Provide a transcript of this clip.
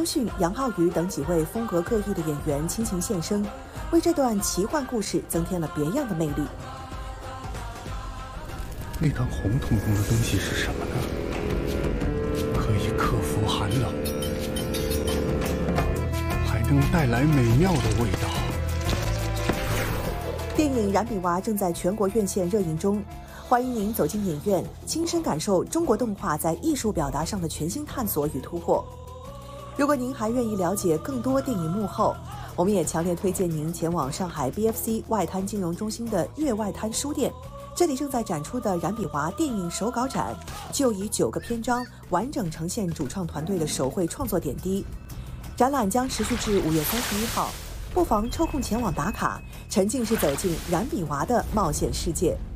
迅、杨浩宇等几位风格各异的演员倾情献声，为这段奇幻故事增添了别样的魅力。 那团红彤彤的东西是什么呢？可以克服寒冷，还能带来美妙的味道。 电影《燃笔娃》正在全国院线热映中，欢迎您走进影院，亲身感受中国动画在艺术表达上的全新探索与突破。如果您还愿意了解更多电影幕后，我们也强烈推荐您前往上海 BFC 外滩金融中心的粤外滩书店，这里正在展出的《燃笔娃》电影手稿展，就以9个篇章完整呈现主创团队的手绘创作点滴。展览将持续至5月31号，不妨抽空前往打卡，沉浸式走进《燃笔娃》的冒险世界。